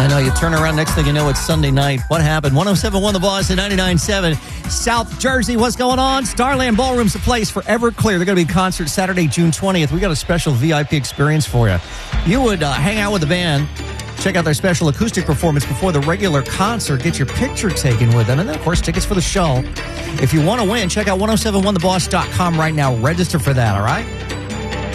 I know, you turn around, next thing you know, it's Sunday night. What happened? 107.1 The Boss at 99.7 South Jersey. What's going on? Starland Ballroom's the place for Everclear. They're going to be in concert Saturday, June 20th. We got a special VIP experience for you. You would hang out with the band, check out their special acoustic performance before the regular concert, get your picture taken with them, and then, of course, tickets for the show. If you want to win, check out 1071theboss.com right now. Register for that, all right?